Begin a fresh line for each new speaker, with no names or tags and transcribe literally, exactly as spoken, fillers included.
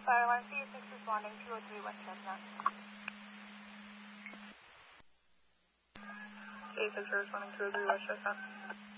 Fire one C six responding two oh three West Chestnut.
A six responding two oh three West Chestnut.